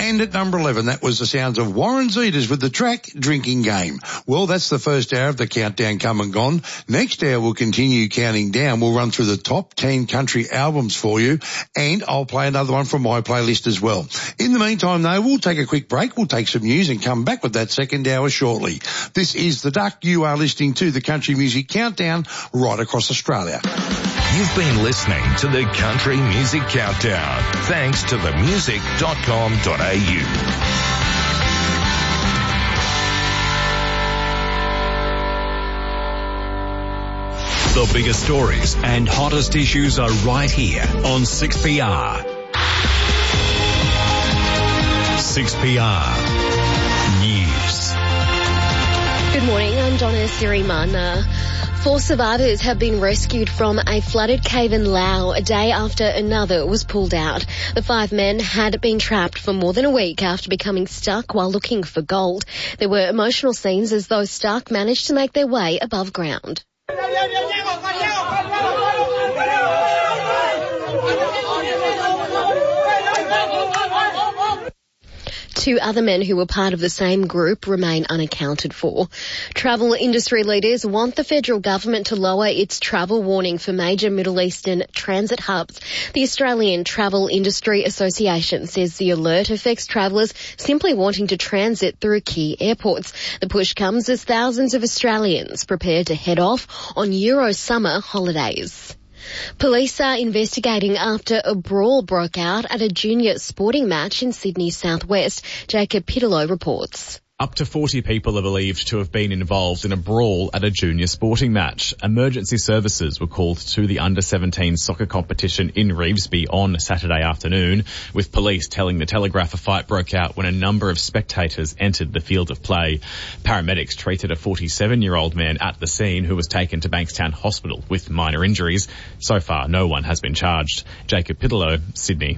And at number 11, that was the sounds of Warren Zeders with the track Drinking Game. Well, that's the first hour of the countdown come and gone. Next hour we'll continue counting down. We'll run through the top 10 country albums for you, and I'll play another one from my playlist as well. In the meantime, though, we'll take a quick break. We'll take some news and come back with that second hour shortly. This is The Duck. You are listening to the Country Music Countdown right across Australia. You've been listening to the Country Music Countdown, thanks to themusic.com.au. The biggest stories and hottest issues are right here on 6PR. 6PR News. Good morning, I'm Donna Siriman. 4 survivors have been rescued from a flooded cave in Laos a day after another was pulled out. The 5 men had been trapped for more than a week after becoming stuck while looking for gold. There were emotional scenes as those stuck managed to make their way above ground. 2 other men who were part of the same group remain unaccounted for. Travel industry leaders want the federal government to lower its travel warning for major Middle Eastern transit hubs. The Australian Travel Industry Association says the alert affects travellers simply wanting to transit through key airports. The push comes as thousands of Australians prepare to head off on Euro summer holidays. Police are investigating after a brawl broke out at a junior sporting match in Sydney's southwest. Jacob Pitterlow reports. Up to 40 people are believed to have been involved in a brawl at a junior sporting match. Emergency services were called to the under-17 soccer competition in Revesby on Saturday afternoon, with police telling the Telegraph a fight broke out when a number of spectators entered the field of play. Paramedics treated a 47-year-old man at the scene who was taken to Bankstown Hospital with minor injuries. So far, no one has been charged. Jacob Pitterlow, Sydney.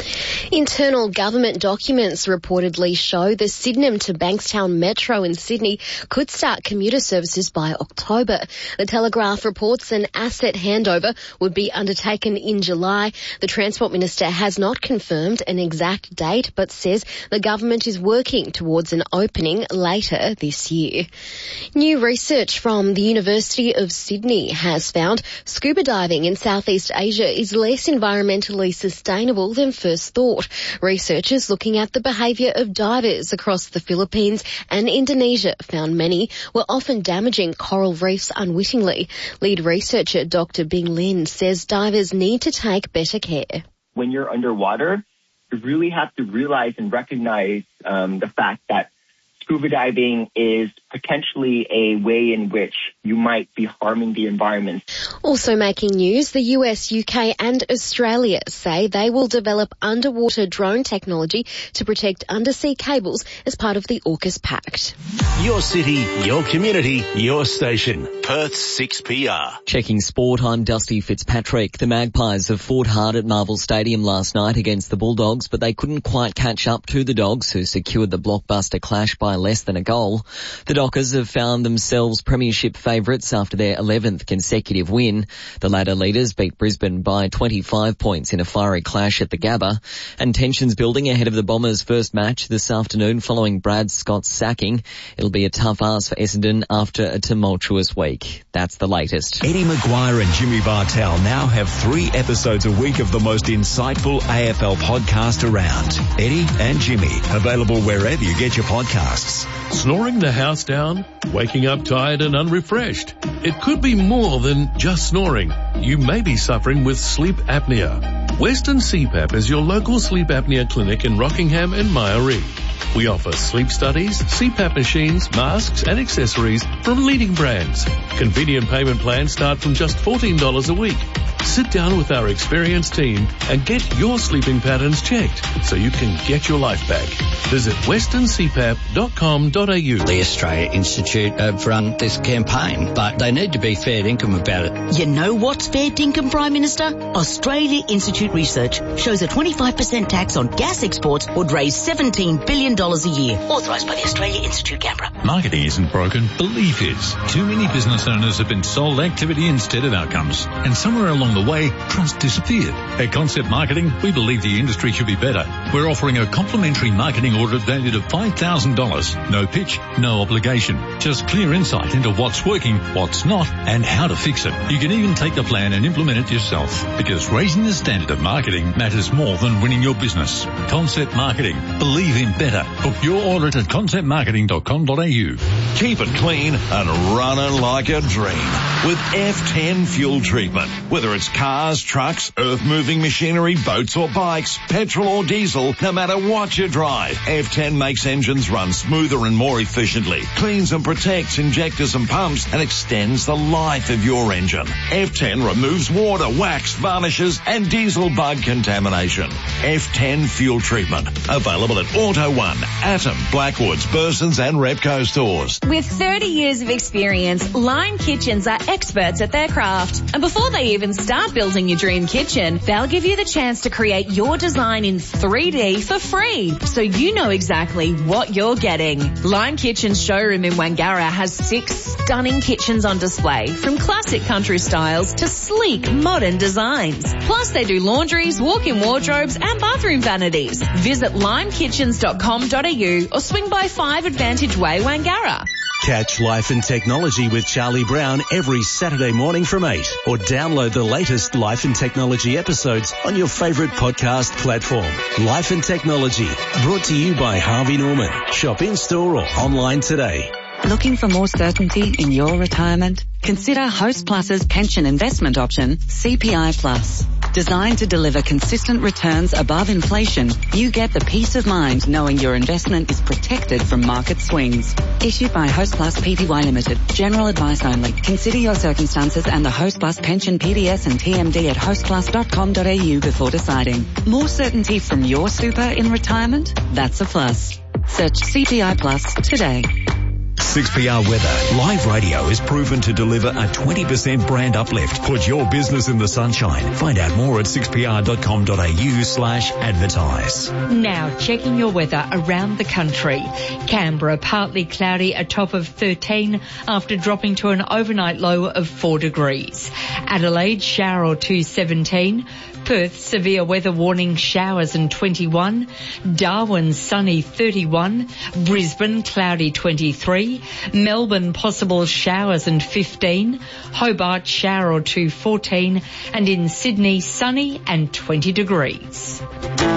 Internal government documents reportedly show the Sydenham to Bankstown Metro in Sydney could start commuter services by October. The Telegraph reports an asset handover would be undertaken in July. The Transport Minister has not confirmed an exact date, but says the government is working towards an opening later this year. New research from the University of Sydney has found scuba diving in Southeast Asia is less environmentally sustainable than first thought. Researchers looking at the behaviour of divers across the Philippines and Indonesia found many were often damaging coral reefs unwittingly. Lead researcher Dr. Bing Lin says divers need to take better care. When you're underwater, you really have to realize and recognize the fact that scuba diving is potentially a way in which you might be harming the environment. Also making news, the US, UK and Australia say they will develop underwater drone technology to protect undersea cables as part of the AUKUS Pact. Your city, your community, your station. Perth 6PR. Checking sport, I'm Dusty Fitzpatrick. The Magpies have fought hard at Marvel Stadium last night against the Bulldogs, but they couldn't quite catch up to the Dogs, who secured the blockbuster clash by less than a goal. The Dockers have found themselves premiership favourites after their 11th consecutive win. The ladder leaders beat Brisbane by 25 points in a fiery clash at the Gabba, and tensions building ahead of the Bombers' first match this afternoon following Brad Scott's sacking. It'll be a tough ask for Essendon after a tumultuous week. That's the latest. Eddie Maguire and Jimmy Bartell now have 3 episodes a week of the most insightful AFL podcast around. Eddie and Jimmy, available wherever you get your podcasts. Snoring the house down? Waking up tired and unrefreshed? It could be more than just snoring. You may be suffering with sleep apnea. Western CPAP is your local sleep apnea clinic in Rockingham and Myaree. We offer sleep studies, CPAP machines, masks and accessories from leading brands. Convenient payment plans start from just $14 a week. Sit down with our experienced team and get your sleeping patterns checked so you can get your life back. Visit westerncpap.com.au. The Australia Institute have run this campaign, but they need to be fair income about it. You know what's fair income, Prime Minister? Australia Institute research shows a 25% tax on gas exports would raise $17 billion a year. Authorised by the Australia Institute, Canberra. Marketing isn't broken, belief is. Too many business owners have been sold activity instead of outcomes, and somewhere along along the way, trust disappeared. At Concept Marketing, we believe the industry should be better. We're offering a complimentary marketing audit valued at $5,000. No pitch, no obligation. Just clear insight into what's working, what's not, and how to fix it. You can even take the plan and implement it yourself, because raising the standard of marketing matters more than winning your business. Concept Marketing. Believe in better. Book your audit at conceptmarketing.com.au. Keep it clean and running like a dream with F10 fuel treatment. Whether it's cars, trucks, earth-moving machinery, boats or bikes, petrol or diesel, no matter what you drive, F10 makes engines run smoother and more efficiently, cleans and protects injectors and pumps, and extends the life of your engine. F10 removes water, wax, varnishes, and diesel bug contamination. F10 fuel treatment. Available at Auto One, Atom, Blackwoods, Burson's and Repco stores. With 30 years of experience, Line Kitchens are experts at their craft. And before they even start building your dream kitchen, they'll give you the chance to create your design in 3D for free, so you know exactly what you're getting. Line Kitchen's showroom in Wangara has 6 stunning kitchens on display, from classic country styles to sleek modern designs. Plus they do laundries, walk-in wardrobes and bathroom vanities. Visit limekitchens.com.au or swing by 5 Advantage Way, Wangara. Catch Life and Technology with Charlie Brown every Saturday morning from 8, or download the latest Life and Technology episodes on your favourite podcast platform. Life and Technology, brought to you by Harvey Norman. Shop in-store or online today. Looking for more certainty in your retirement? Consider Host Plus's pension investment option, CPI Plus. Designed to deliver consistent returns above inflation, you get the peace of mind knowing your investment is protected from market swings. Issued by Host Plus Pty Limited. General advice only. Consider your circumstances and the Host Plus pension PDS and TMD at hostplus.com.au before deciding. More certainty from your super in retirement? That's a plus. Search CPI Plus today. 6PR Weather. Live radio is proven to deliver a 20% brand uplift. Put your business in the sunshine. Find out more at 6pr.com.au/advertise. Now, checking your weather around the country. Canberra, partly cloudy, a top of 13 after dropping to an overnight low of 4 degrees. Adelaide, shower or 2, 17. Perth, severe weather warning, showers and 21. Darwin, sunny, 31. Brisbane, cloudy, 23. Melbourne, possible showers and 15. Hobart, shower or 2, 14. And in Sydney, sunny and 20 degrees.